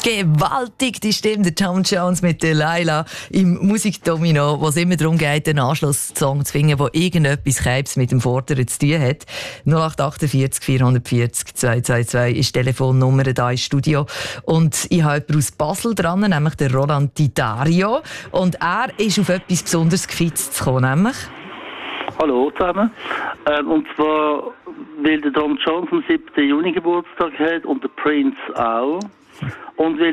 Gewaltig, die Stimme der Tom Jones mit Delilah im Musikdomino, wo es immer darum geht, einen Anschlusssong zu finden, der irgendetwas Keibs mit dem Vorderen zu tun hat. 0848 440 222 ist die Telefonnummer hier im Studio. Und ich habe jemanden aus Basel dran, nämlich den Roland Didario. Und er ist auf etwas besonders gefitzt gekommen, nämlich... Hallo zusammen. Und zwar, weil der Tom Jones am 7. Juni Geburtstag hat und der Prince auch. Und weil